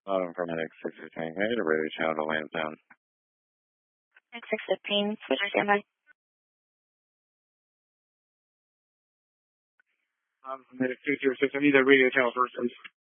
Paramedic 615, hey, the radio channel to Lansdowne. 615, switch standby. Paramedic 206, I need the radio channel first, please.